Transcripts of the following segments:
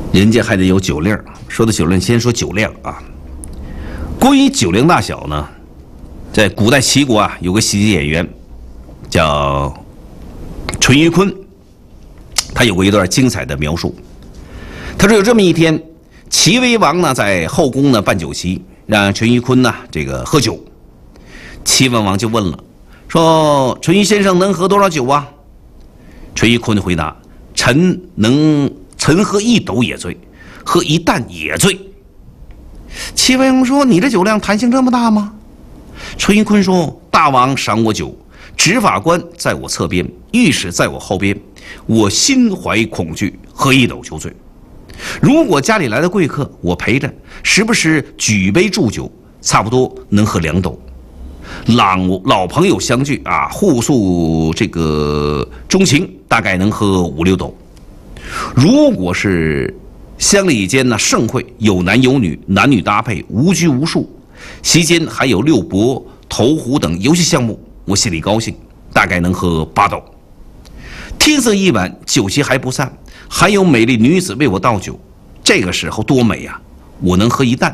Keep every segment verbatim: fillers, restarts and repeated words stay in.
人家还得有酒令。说到酒令，先说酒量啊。关于酒量大小呢，在古代齐国啊，有个喜剧演员叫淳于髡，他有过一段精彩的描述。他说有这么一天，齐威王呢在后宫呢办酒席，让淳于髡呢这个喝酒。齐文王就问了，说淳于先生能喝多少酒啊？淳于髡回答：臣能，臣喝一斗也醉，喝一担也醉。齐威王说：你这酒量弹性这么大吗？淳于髡说：大王赏我酒，执法官在我侧边，御史在我后边，我心怀恐惧，喝一斗就醉。如果家里来的贵客，我陪着，时不时举杯祝酒，差不多能喝两斗。老老朋友相聚啊，互诉这个衷情，大概能喝五六斗。如果是乡里间呢盛会，有男有女，男女搭配，无拘无束，席间还有六博、投壶等游戏项目，我心里高兴，大概能喝八斗。天色已晚，酒席还不散，还有美丽女子为我倒酒，这个时候多美呀、啊！我能喝一担。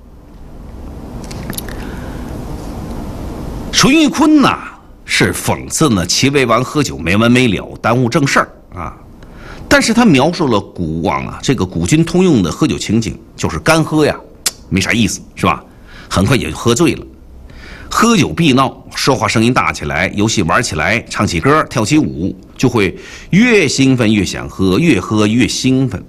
淳于髡呐，是讽刺呢齐威王喝酒没完没了，耽误正事儿啊。但是他描述了古往啊这个古今通用的喝酒情景，就是干喝呀，没啥意思，是吧？很快也就喝醉了。喝酒必闹，说话声音大起来，游戏玩起来，唱起歌，跳起舞，就会越兴奋越想喝，越喝越兴奋。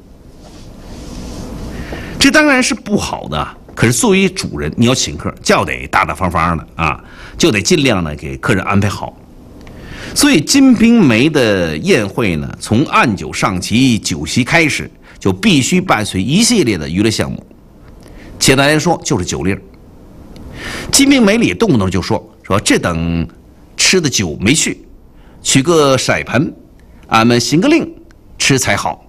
这当然是不好的，可是作为主人，你要请客，就得大大方方的啊，就得尽量呢给客人安排好。所以《金瓶梅》的宴会呢，从按酒上齐、酒席开始，就必须伴随一系列的娱乐项目。简单来说，就是酒令。《金瓶梅》里动不动就说说这等吃的酒没去，取个骰盆，俺们行个令，吃才好。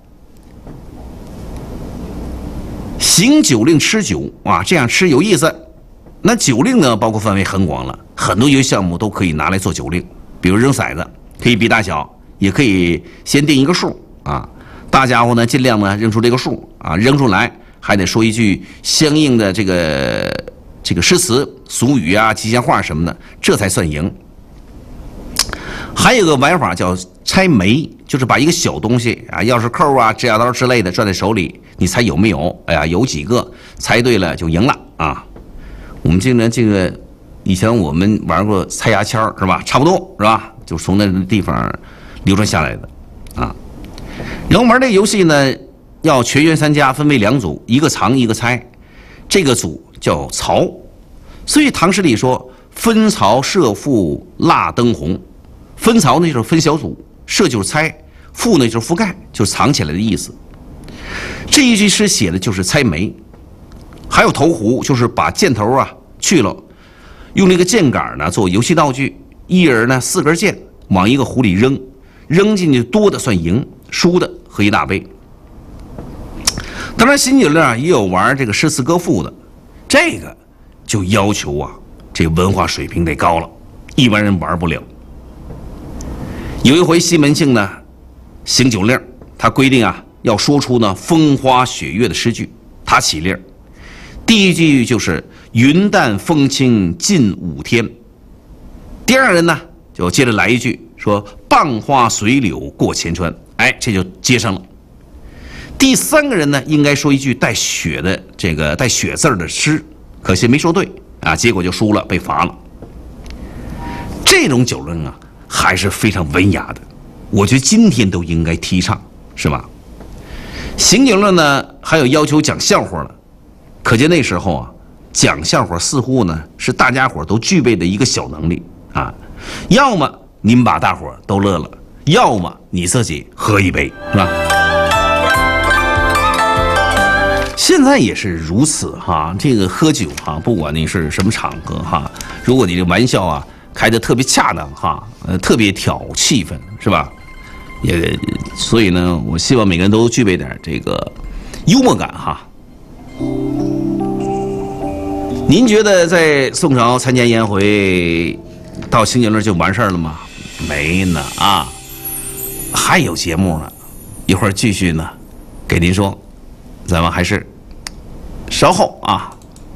行酒令吃酒啊，这样吃有意思。那酒令呢，包括范围很广了，很多游戏项目都可以拿来做酒令。比如扔骰子，可以比大小，也可以先定一个数啊。大家伙呢，尽量呢扔出这个数啊，扔出来还得说一句相应的这个这个诗词、俗语啊、吉祥话什么的，这才算赢。还有个玩法叫猜枚，就是把一个小东西啊，钥匙扣啊、指甲刀之类的攥在手里，你猜有没有？哎呀，有几个，猜对了就赢了啊。我们经常这个。以前我们玩过猜牙签是吧？差不多是吧？就是从那个地方流传下来的啊。然后玩这个游戏呢，要全员参加，分为两组，一个藏一个猜。这个组叫槽，所以唐诗里说分槽设覆蜡灯红。分槽呢就是分小组，设就是猜，覆呢就是覆盖，就是藏起来的意思。这一句诗写的就是猜枚。还有投壶，就是把箭头啊去了。用这个箭杆呢做游戏道具，一人呢四根箭往一个壶里扔，扔进去多的算赢，输的喝一大杯。当然新酒令啊也有玩这个诗词歌赋的，这个就要求啊这文化水平得高了，一般人玩不了。有一回西门庆呢行酒令，他规定啊要说出呢风花雪月的诗句，他起令，第一句就是云淡风轻近五天。第二人呢就接着来一句说傍花随柳过千川，哎，这就接上了。第三个人呢应该说一句带雪的这个带雪字的诗，可惜没说对啊，结果就输了，被罚了。这种酒令啊还是非常文雅的，我觉得今天都应该提倡，是吧？行酒令呢还有要求讲笑话了，可见那时候啊讲笑话似乎呢是大家伙都具备的一个小能力啊，要么您把大伙都乐了，要么你自己喝一杯，是吧？现在也是如此哈，这个喝酒哈，不管你是什么场合哈，如果你这玩笑啊开得特别恰当哈，呃，特别挑气氛，是吧？也所以呢，我希望每个人都具备点这个幽默感哈。您觉得在宋朝参加宴会到行酒令就完事儿了吗？没呢啊，还有节目呢，一会儿继续呢，给您说。 咱们还是稍后啊